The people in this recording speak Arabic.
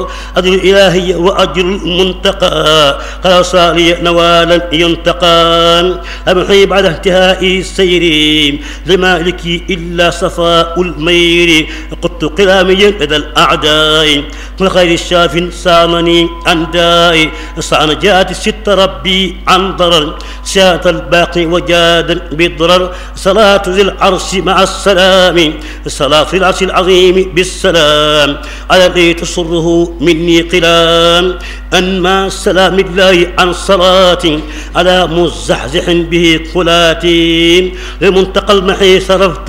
أجر الإلهي وأجر المنتقى قال صالي نوالا ينتقى أمحي بعد انتهاء السير لمالكي إلا صفاء المير قدت قلامي لدى الأعداء من خير الشاف صانني عن داء صان جات ست ربي عن ضرر شات الباقي وجادا بالضرر صلاة ذي العرش مع السلام صلاة العرش العظيم بالسلام على الذي تسره مني قلام أنما سلام الله عن صلاة على مزحزح به قلاتي لمنتقى المحي صرفت